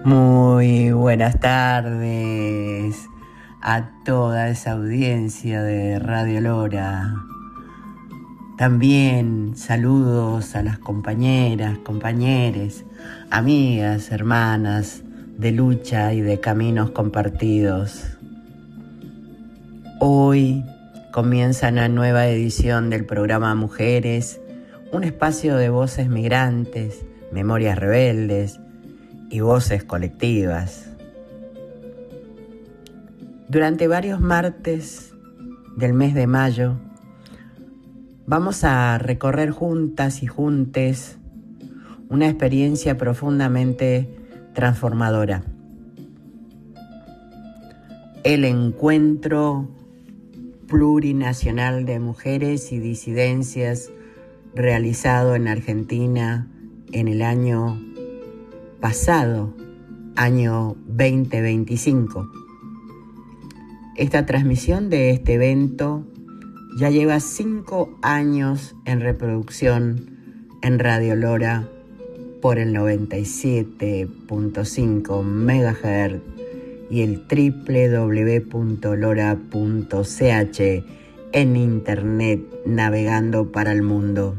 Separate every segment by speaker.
Speaker 1: Muy buenas tardes a toda esa audiencia de Radio Lora. También saludos a las compañeras, compañeros, amigas, hermanas de lucha y de caminos compartidos. Hoy comienza una nueva edición del programa Mujeres, un espacio de voces migrantes, memorias rebeldes y voces colectivas. Durante varios martes del mes de mayo vamos a recorrer juntas y juntes una experiencia profundamente transformadora. El Encuentro Plurinacional de Mujeres y Disidencias realizado en Argentina en el año pasado, año 2025. Esta transmisión de este evento ya lleva 5 años en reproducción en Radio Lora por el 97.5 MHz y el www.lora.ch en internet navegando para el mundo.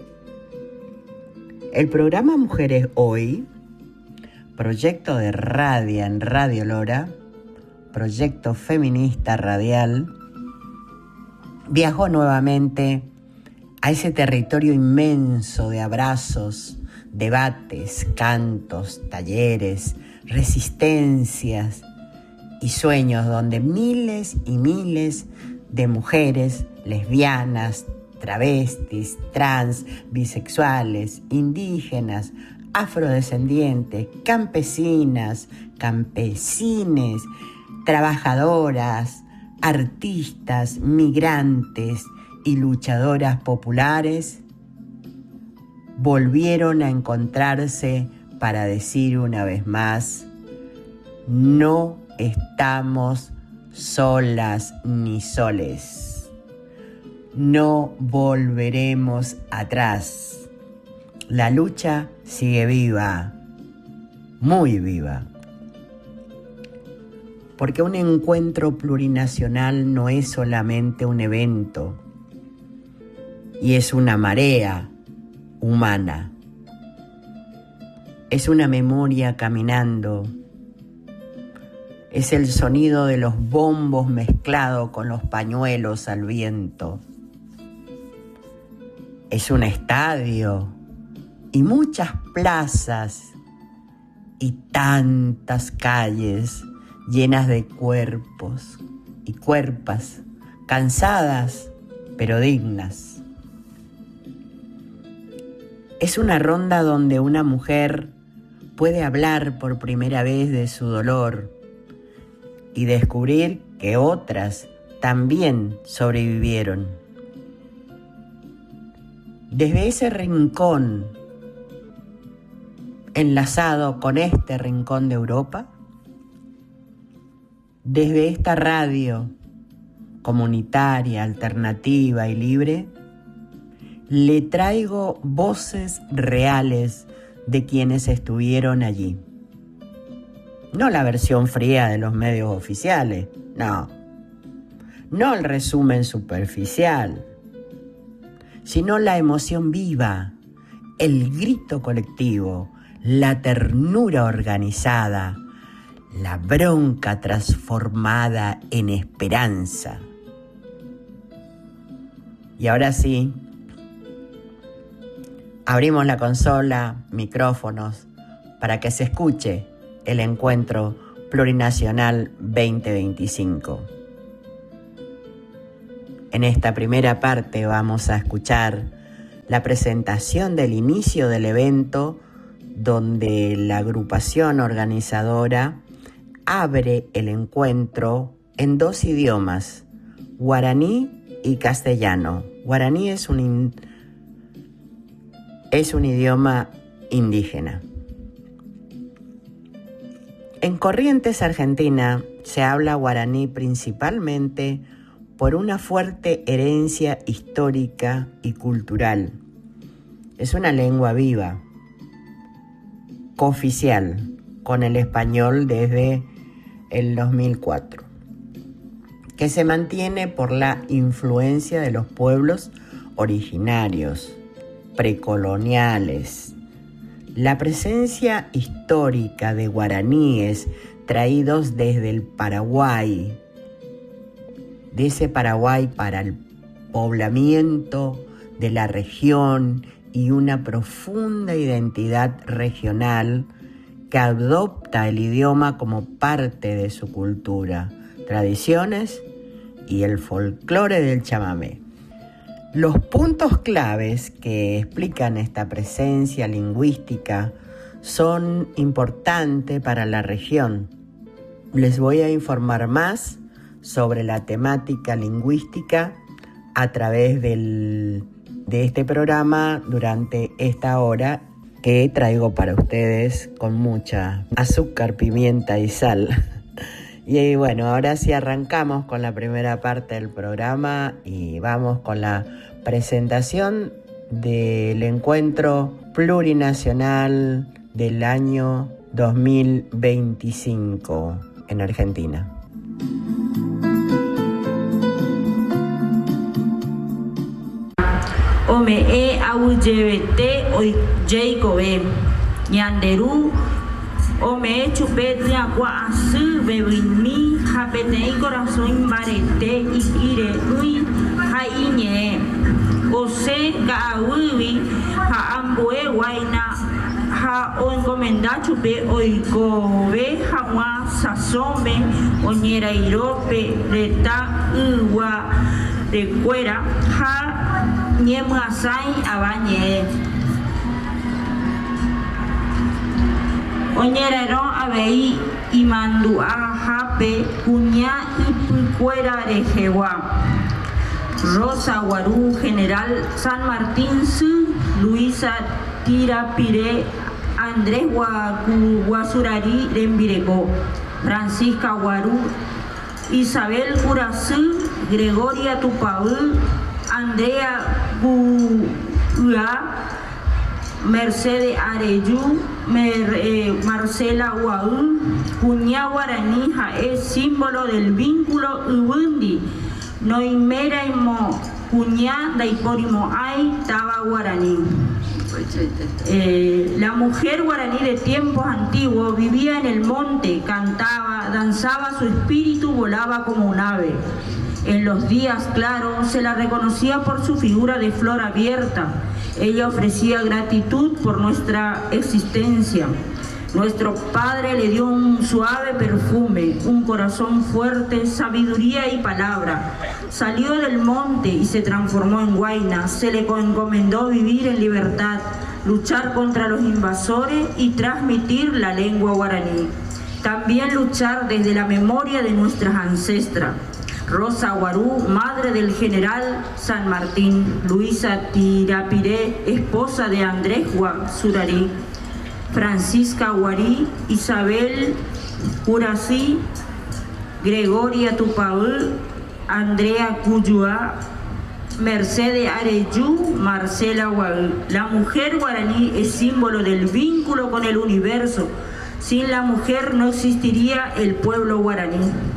Speaker 1: El programa Mujeres Hoy, proyecto de radio en Radio Lora, proyecto feminista radial, viajó nuevamente a ese territorio inmenso de abrazos, debates, cantos, talleres, resistencias y sueños donde miles y miles de mujeres lesbianas, travestis, trans, bisexuales, indígenas, afrodescendientes, campesinas, campesines, trabajadoras, artistas, migrantes y luchadoras populares volvieron a encontrarse para decir una vez más: no estamos solas ni soles. No volveremos atrás. La lucha sigue viva, muy viva. Porque un encuentro plurinacional no es solamente un evento, y es una marea humana. Es una memoria caminando. Es el sonido de los bombos mezclado con los pañuelos al viento. Es un estadio y muchas plazas y tantas calles llenas de cuerpos y cuerpas, cansadas pero dignas. Es una ronda donde una mujer puede hablar por primera vez de su dolor y descubrir que otras también sobrevivieron. Desde ese rincón, enlazado con este rincón de Europa, desde esta radio comunitaria, alternativa y libre, le traigo voces reales de quienes estuvieron allí. No la versión fría de los medios oficiales, no el resumen superficial, sino la emoción viva, el grito colectivo, la ternura organizada, la bronca transformada en esperanza. Y ahora sí, abrimos la consola, micrófonos, para que se escuche el Encuentro Plurinacional 2025. En esta primera parte vamos a escuchar la presentación del inicio del evento, donde la agrupación organizadora abre el encuentro en 2 idiomas, guaraní y castellano. Guaraní es un idioma indígena. En Corrientes, Argentina, se habla guaraní principalmente por una fuerte herencia histórica y cultural. Es una lengua viva, cooficial, con el español desde el 2004, que se mantiene por la influencia de los pueblos originarios, precoloniales, la presencia histórica de guaraníes traídos desde el Paraguay, de ese Paraguay para el poblamiento de la región y una profunda identidad regional que adopta el idioma como parte de su cultura, tradiciones y el folclore del chamamé. Los puntos claves que explican esta presencia lingüística son importantes para la región. Les voy a informar más sobre la temática lingüística a través de este programa durante esta hora que traigo para ustedes con mucha azúcar, pimienta y sal. Y bueno, ahora sí arrancamos con la primera parte del programa y vamos con la presentación del encuentro plurinacional del año 2025 en Argentina.
Speaker 2: Ome auyebete oyeikobe ñanderu ome chupetia guasu bebini hapetei corazón barete ikire nui haiñe ose gaubi ha ambue guaina ha o encomenda chupe oikobe hawa sasome oñera irope reta uwa de cuera ha Ñemuasai abañe Oñerero abei imandua jape cuña ipucuera de Jehuá Rosa Guarú General San Martín Su Luisa Tirapire Andrés Guasurari Rembireco Francisca Guarú Isabel Curazú Gregoria Tupaú Andrea Gua, Mercedes Areyú, Marcela Guaú, Cuñá Guaranija es símbolo del vínculo Ubundi, Noimera y Mo, Cuñá Daiporimo Ay, Taba Guaraní. La mujer guaraní de tiempos antiguos vivía en el monte, cantaba, danzaba, su espíritu volaba como un ave. En los días claros se la reconocía por su figura de flor abierta. Ella ofrecía gratitud por nuestra existencia. Nuestro Padre le dio un suave perfume, un corazón fuerte, sabiduría y palabra. Salió del monte y se transformó en guaina. Se le encomendó vivir en libertad, luchar contra los invasores y transmitir la lengua guaraní. También luchar desde la memoria de nuestras ancestras. Rosa Guarú, madre del general San Martín, Luisa Tirapiré, esposa de Andrés Guasurari, Francisca Guarí, Isabel Curací, Gregoria Tupaú, Andrea Cuyua, Mercedes Areyú, Marcela Guaú. La mujer guaraní es símbolo del vínculo con el universo. Sin la mujer no existiría el pueblo guaraní.